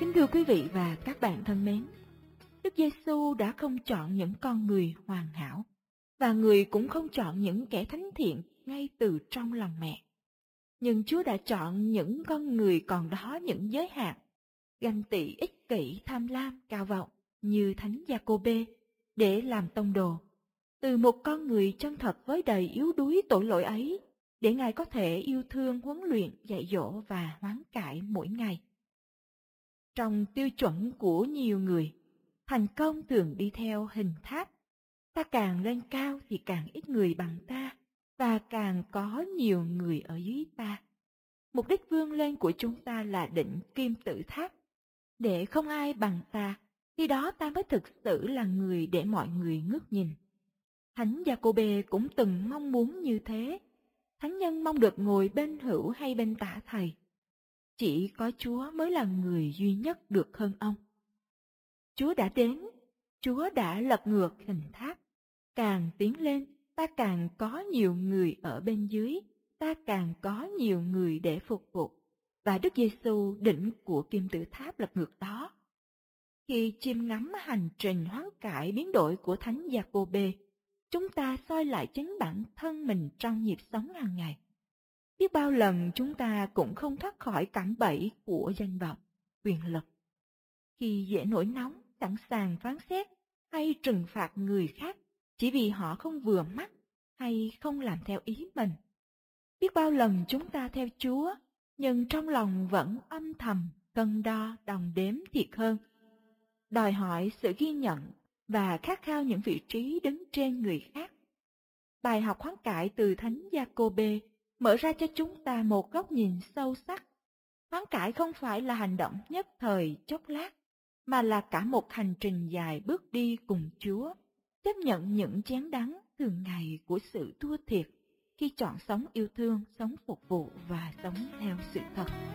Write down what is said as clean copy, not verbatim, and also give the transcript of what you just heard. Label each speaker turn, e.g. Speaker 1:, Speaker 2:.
Speaker 1: Kính thưa quý vị và các bạn thân mến, Đức Giêsu đã không chọn những con người hoàn hảo, và người cũng không chọn những kẻ thánh thiện ngay từ trong lòng mẹ. Nhưng Chúa đã chọn những con người còn đó những giới hạn, ganh tị, ích kỷ, tham lam, cao vọng như Thánh Gia-cô-bê để làm tông đồ. Từ một con người chân thật với đầy yếu đuối tội lỗi ấy, để Ngài có thể yêu thương, huấn luyện, dạy dỗ và hoán cải mỗi ngày. Trong tiêu chuẩn của nhiều người, thành công thường đi theo hình tháp. Ta càng lên cao thì càng ít người bằng ta, và càng có nhiều người ở dưới ta. Mục đích vươn lên của chúng ta là đỉnh kim tự tháp, để không ai bằng ta, khi đó ta mới thực sự là người để mọi người ngước nhìn. Thánh Gia-cô-bê cũng từng mong muốn như thế. Thánh nhân mong được ngồi bên hữu hay bên tả thầy. Chỉ có Chúa mới là người duy nhất được hơn ông. Chúa đã đến, Chúa đã lật ngược hình tháp. Càng tiến lên, ta càng có nhiều người ở bên dưới, ta càng có nhiều người để phục vụ. Và Đức Giêsu đỉnh của kim tự tháp lật ngược đó. Khi chiêm ngắm hành trình hoán cải biến đổi của Thánh Gia-cô-bê, chúng ta soi lại chính bản thân mình trong nhịp sống hàng ngày. Biết bao lần chúng ta cũng không thoát khỏi cạm bẫy của danh vọng, quyền lực. Khi dễ nổi nóng, sẵn sàng phán xét hay trừng phạt người khác chỉ vì họ không vừa mắt hay không làm theo ý mình. Biết bao lần chúng ta theo Chúa, nhưng trong lòng vẫn âm thầm cân đo đong đếm thiệt hơn, đòi hỏi sự ghi nhận và khát khao những vị trí đứng trên người khác. Bài học hoán cải từ Thánh Gia-cô-bê mở ra cho chúng ta một góc nhìn sâu sắc. Hoán cải không phải là hành động nhất thời chốc lát, mà là cả một hành trình dài bước đi cùng Chúa, chấp nhận những chén đắng thường ngày của sự thua thiệt khi chọn sống yêu thương, sống phục vụ và sống theo sự thật.